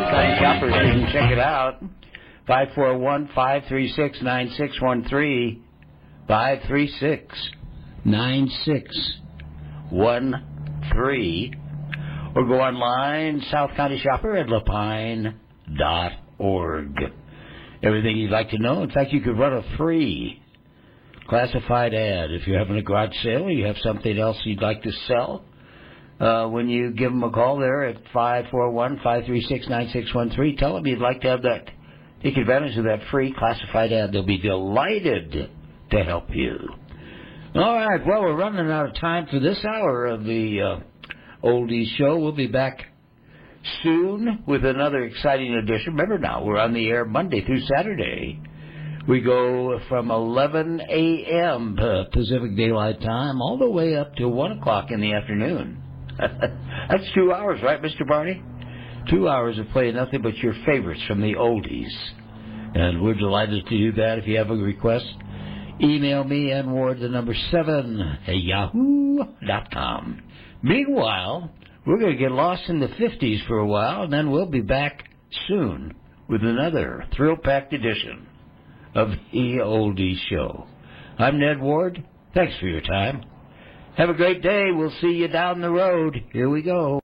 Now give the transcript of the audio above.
South County Shoppers, you can check it out. 541-536-9613. 536-9613. Or go online, South County Shopper at lapine.org. Everything you'd like to know. In fact, you could run a free classified ad if you're having a garage sale or you have something else you'd like to sell. When you give them a call there at 541-536-9613, tell them you'd like to have that. Take advantage of that free classified ad. They'll be delighted to help you. All right, well, we're running out of time for this hour of the Oldies Show. We'll be back soon with another exciting edition. Remember now, we're on the air Monday through Saturday. We go from 11 a.m. Pacific Daylight Time all the way up to 1 o'clock in the afternoon. That's 2 hours, right, Mr. Barney? 2 hours of playing nothing but your favorites from the oldies. And we're delighted to do that. If you have a request, email me, nward7 @yahoo.com. Meanwhile, we're going to get lost in the 50s for a while, and then we'll be back soon with another thrill-packed edition of the Oldies Show. I'm Ned Ward. Thanks for your time. Have a great day. We'll see you down the road. Here we go.